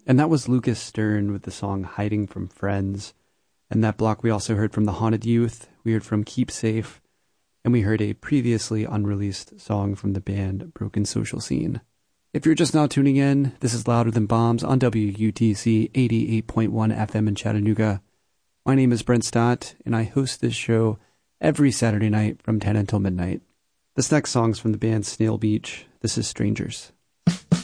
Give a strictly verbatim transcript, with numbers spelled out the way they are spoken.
And that was Lucas Stern with the song Hiding from Friends. And that block we also heard from The Haunted Youth, we heard from Keep Safe, and we heard a previously unreleased song from the band Broken Social Scene. If you're just now tuning in, this is Louder Than Bombs on W U T C eighty-eight point one F M in Chattanooga. My name is Brent Stott, and I host this show every Saturday night from ten until midnight. This next song's from the band Snail Beach. This is Strangers.